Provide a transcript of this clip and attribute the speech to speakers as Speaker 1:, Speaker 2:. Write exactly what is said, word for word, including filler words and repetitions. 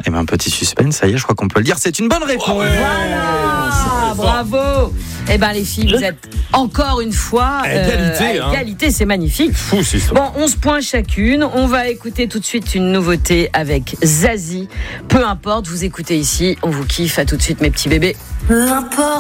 Speaker 1: il y avait un petit suspense, ça y est, je crois qu'on peut le dire. C'est une bonne réponse.
Speaker 2: Ouais.
Speaker 3: Voilà, bravo. Eh ben les filles, vous êtes encore une fois
Speaker 2: à égalité.
Speaker 3: euh, à égalité, hein. C'est magnifique.
Speaker 2: Fou, c'est ça.
Speaker 3: Bon, onze points chacune. On va écouter tout de suite une nouveauté avec Zazie. Peu importe, vous écoutez ici, on vous kiffe. À tout de suite, mes petits bébés.
Speaker 4: Peu importe.